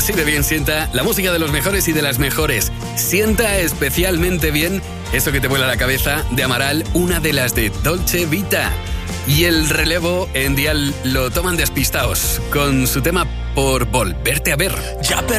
Así de bien sienta la música de los mejores y de las mejores. Sienta especialmente bien eso que te vuela la cabeza de Amaral, una de las de Dolce Vita. Y el relevo en Dial lo toman despistados con su tema Por volverte a ver. Ya